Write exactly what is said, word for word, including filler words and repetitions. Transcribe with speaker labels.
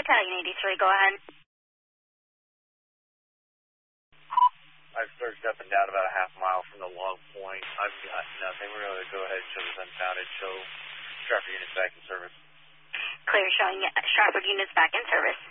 Speaker 1: Battalion eighty-three, go ahead.
Speaker 2: I've searched up and down about a half mile from the log point. I've got nothing. We're going to go ahead and show this unfounded. Show Stratford units back in service.
Speaker 1: Clear, showing Stratford units back in service.